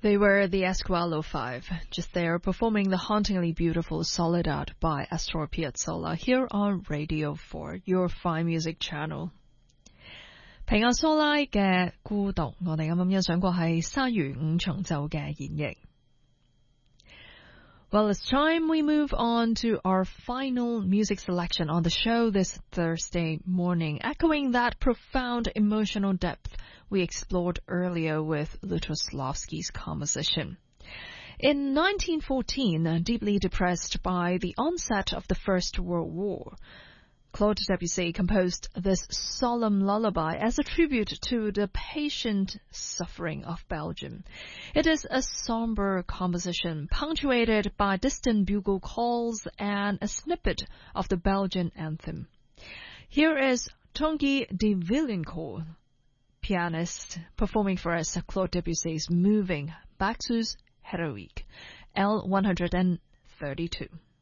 They were the Esqualo Five, just there performing the hauntingly beautiful Soledad by Astor Piazzolla here on Radio 4, your fine music channel. 皮亞蘇拉嘅孤獨，我哋啱啱欣賞過係鯊魚五重奏嘅演繹。Well, it's time we move on to our final music selection on the show this Thursday morning, echoing that profound emotional depth we explored earlier with Lutoslavsky's composition. In 1914, deeply depressed by the onset of the First World War, Claude Debussy composed this solemn lullaby as a tribute to the patient suffering of Belgium. It is a somber composition punctuated by distant bugle calls and a snippet of the Belgian anthem. Here is Tanguy de Villencourt, pianist, performing for us Claude Debussy's moving Baxus Heroique, L132.